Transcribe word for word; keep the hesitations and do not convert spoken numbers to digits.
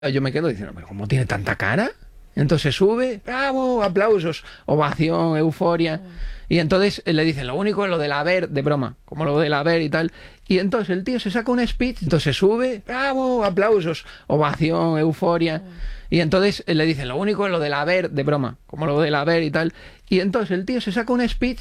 Yo me quedo diciendo, ¿pero cómo tiene tanta cara? Entonces sube, bravo, aplausos, ovación, euforia. Y entonces le dicen, lo único es lo del haber, de broma, como lo del haber y tal. Y entonces el tío se saca un speech, entonces sube, bravo, aplausos, ovación, euforia. Y entonces le dicen, lo único es lo del haber, de broma, como lo del haber y tal. Y entonces el tío se saca un speech.